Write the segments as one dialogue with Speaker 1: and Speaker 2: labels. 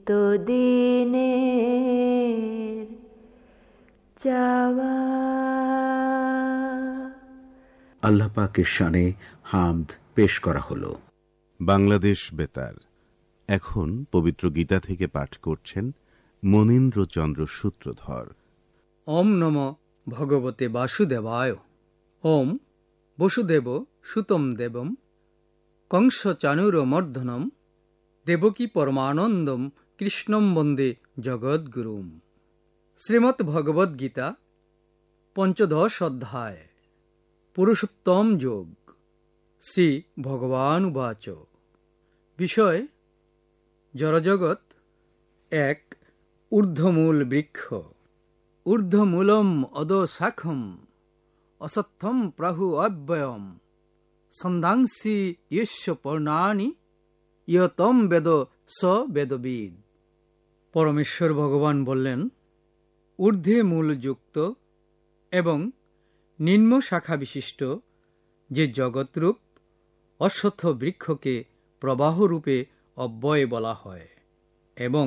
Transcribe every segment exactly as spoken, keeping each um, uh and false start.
Speaker 1: নিত্যদিনের চাওয়া।
Speaker 2: আল্লাহ পাকের শানে হামদ পেশ করা হলো।
Speaker 3: বাংলাদেশ বেতার এখন পবিত্র গীতা থেকে পাঠ করছেন মনীন্দ্রচন্দ্র সূত্রধর।
Speaker 4: ওম নমো ভগবতে বাসুদেবায়। ওম বসুদেব সুতম দেবম কংস চানুরমর্ধনম দেবকী পরমানন্দম কৃষ্ণম বন্দে জগদ্গুরুম। শ্রীমদ্ ভগবদ গীতা পঞ্চদশ অধ্যায় পুরুষোত্তম যোগ। শ্রী ভগবান উবাচ। বিষয় জড়জগৎ এক ঊর্ধ্বমূল বৃক্ষ। ঊর্ধ্বমূলম অদশাখম অসত্যম প্রাহু অব্যয়ম সন্ধাংসি ইস্য পর্ণানি ইয়তম বেদ স বেদবিদ। পরমেশ্বর ভগবান বললেন, ঊর্ধ্বে মূল যুক্ত এবং নিম্ন শাখা বিশিষ্ট যে জগৎরূপ অশ্বত্থ বৃক্ষকে প্রবাহরূপে অব্যয় বলা হয় এবং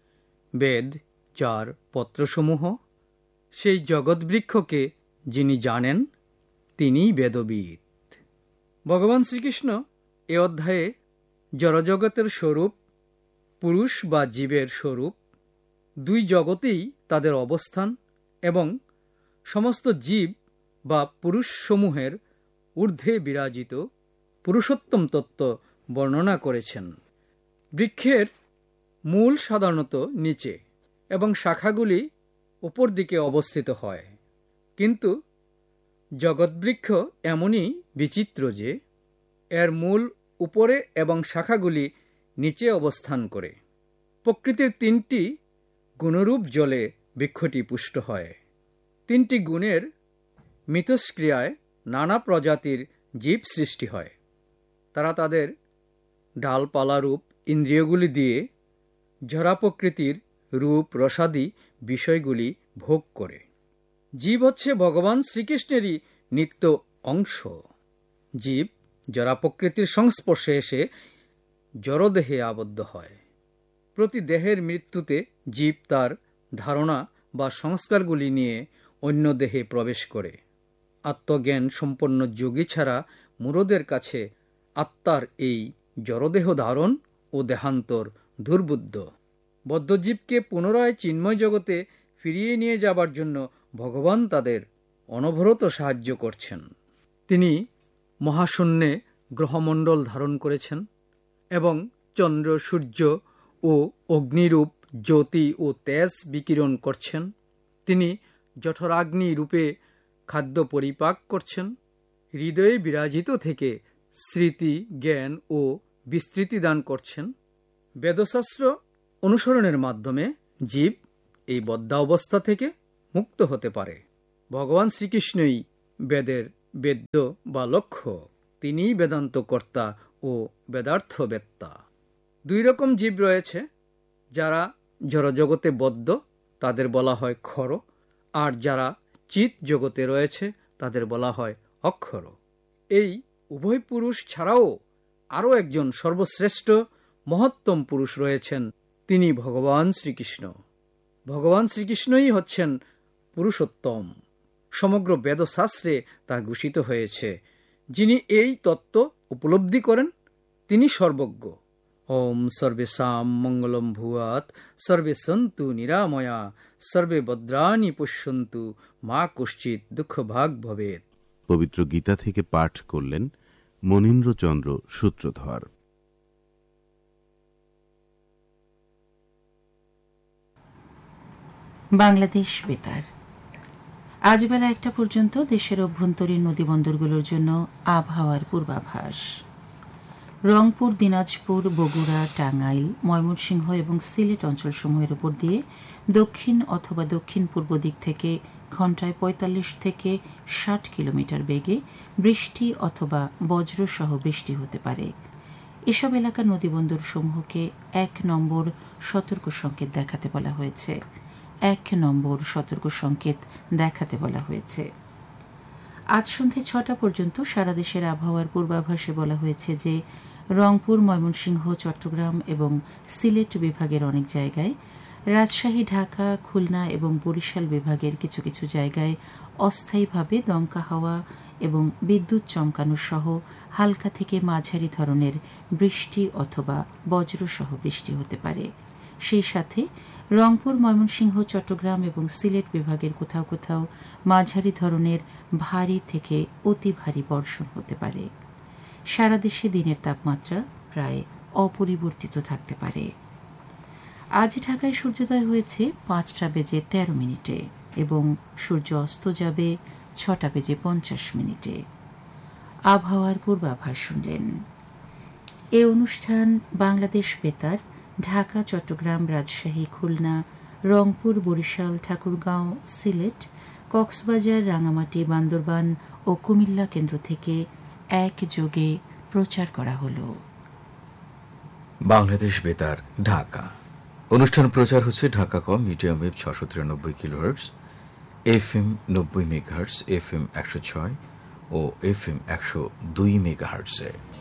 Speaker 4: বেদ যার পত্রসমূহ, সেই জগৎ বৃক্ষকে যিনি জানেন তিনিই বেদবিদ। ভগবান শ্রীকৃষ্ণ এ অধ্যায়ে জড়জগতের স্বরূপ, পুরুষ বা জীবের স্বরূপ, দুই জগতেই তাদের অবস্থান এবং সমস্ত জীব বা পুরুষসমূহের ঊর্ধ্বে বিরাজিত পুরুষোত্তম তত্ত্ব বর্ণনা করেছেন। বৃক্ষের মূল সাধারণত নিচে এবং শাখাগুলি উপর দিকে অবস্থিত হয়, কিন্তু জগৎবৃক্ষ এমনই বিচিত্র যে এর মূল উপরে এবং শাখাগুলি নিচে অবস্থান করে। প্রকৃতির তিনটি গুণরূপ জলে বৃক্ষটি পুষ্ট হয়। তিনটি গুণের মিথস্ক্রিয়ায় নানা প্রজাতির জীব সৃষ্টি হয়। তারা তাদের ডালপালারূপ ইন্দ্রিয়গুলি দিয়ে ঝরা প্রকৃতির রূপ রসাদি বিষয়গুলি ভোগ করে। জীব হচ্ছে ভগবান শ্রীকৃষ্ণেরই নিত্য অংশ। জীব জরা প্রকৃতির সংস্পর্শে এসে জড়দেহে আবদ্ধ হয়। প্রতি দেহের মৃত্যুতে জীব তার ধারণা বা সংস্কারগুলি নিয়ে অন্য দেহে প্রবেশ করে। আত্মজ্ঞান সম্পন্ন যোগী ছাড়া মূঢ়দের কাছে আত্মার এই জড়দেহ ধারণ ও দেহান্তর দুর্বুদ্ধ। বদ্ধজীবকে পুনরায় চিন্ময় জগতে ফিরিয়ে নিয়ে যাবার জন্য ভগবান তাদের অনবরত সাহায্য করছেন। তিনি মহাশূন্যে গ্রহমণ্ডল ধারণ করেছেন এবং চন্দ্র, সূর্য ও অগ্নিরূপ জ্যোতি ও তেজ বিকিরণ করছেন। তিনি জঠরাগ্নি রূপে খাদ্য পরিপাক করছেন। হৃদয়ে বিরাজিত থেকে স্মৃতি, জ্ঞান ও বিস্তৃতি দান করছেন। বেদশাস্ত্র অনুসরণের মাধ্যমে জীব এই বদ্ধাবস্থা থেকে মুক্ত হতে পারে। ভগবান শ্রীকৃষ্ণই বেদের বেদ্য বা লক্ষ্য। তিনিই বেদান্ত কর্তা ও বেদার্থ বেত্তা। দুই রকম জীব রয়েছে। যারা জড়জগতে বদ্ধ তাদের বলা হয় ক্ষর, আর যারা চিৎ জগতে রয়েছে তাদের বলা হয় অক্ষর। এই উভয় পুরুষ ছাড়াও আরও একজন সর্বশ্রেষ্ঠ মহত্তম পুরুষ রয়েছেন, তিনি ভগবান শ্রীকৃষ্ণ। ভগবান শ্রীকৃষ্ণই হচ্ছেন পুরুষোত্তম। সমগ্র বেদশাস্ত্রে তা ঘোষিত হয়েছে। যিনি এই তত্ত্ব উপলব্ধি করেন তিনি সর্বজ্ঞ। ওম সর্বেষাং মঙ্গলম ভূয়াৎ, সর্বে সন্তু নিরাময়া, সর্বে ভদ্রাণি পশ্যন্তু, মা কশ্চিৎ দুঃখভাগ ভবেৎ।
Speaker 3: পবিত্র গীতা থেকে পাঠ করলেন মনীন্দ্রচন্দ্র সূত্রধর।
Speaker 5: বাংলাদেশ বেতার আজ বেলা একটা পর্যন্ত দেশের অভ্যন্তরীণ নদীবন্দরগুলোর জন্য আবহাওয়ার পূর্বাভাস। রংপুর, দিনাজপুর, বগুড়া, টাঙ্গাইল, ময়মনসিংহ এবং সিলেট অঞ্চলসমূহের উপর দিয়ে দক্ষিণ অথবা দক্ষিণ পূর্ব দিক থেকে ঘণ্টায় পঁয়তাল্লিশ থেকে ষাট কিলোমিটার বেগে বৃষ্টি অথবা বজ্রসহ বৃষ্টি হতে পারে। এসব এলাকার নদীবন্দর সমূহকে এক নম্বর সতর্ক সংকেত দেখাতে বলা হয়েছে। এক নম্বর সতর্ক সংকেত দেখাতে বলা হয়েছে। আজ সন্ধ্যে ছটা পর্যন্ত সারা দেশের আবহাওয়ার পূর্বাভাসে বলা হয়েছে যে রংপুর, ময়মনসিংহ, চট্টগ্রাম এবং সিলেট বিভাগের অনেক জায়গায়, রাজশাহী, ঢাকা, খুলনা এবং বরিশাল বিভাগের কিছু কিছু জায়গায় অস্থায়ীভাবে দমকা হাওয়া এবং বিদ্যুৎ চমকানো সহ হালকা থেকে মাঝারি ধরনের বৃষ্টি অথবা বজ্রসহ বৃষ্টি হতে পারে। সেই সাথে রংপুর, ময়মনসিংহ, চট্টগ্রাম এবং সিলেট বিভাগের কোথাও কোথাও মাঝারি ধরনের ভারী থেকে অতি ভারী বর্ষণ হতে পারে। সারা দেশে দিনের তাপমাত্রা প্রায় অপরিবর্তিত থাকতে পারে। আজ ঢাকায় সূর্যোদয় হয়েছে পাঁচটা বেজে তেরো মিনিটে এবং সূর্য অস্ত যাবে ছটা বেজে পঞ্চাশ মিনিটে। আবহাওয়ার পূর্বাভাস শুনলেন। এ অনুষ্ঠান বাংলাদেশ বেতার, ঢাকা, চট্টগ্রাম, রাজশাহী, খুলনা, রংপুর, বরিশাল, ঠাকুরগাঁও, সিলেট, কক্সবাজার, রাঙামাটি, বান্দরবান ও কুমিল্লা কেন্দ্র থেকে একযোগে প্রচার করা হল।
Speaker 6: বাংলাদেশ বেতার, ঢাকা। অনুষ্ঠান প্রচার হচ্ছে ঢাকা কম মিডিয়াম ওয়েভ ছশো তিরানব্বই কিলোহার্টজ, এফ এম নব্বই মেগাহার্টজ, এফ এম একশো ছয় ও এফ এম একশো দুই মেগাহার্টজে।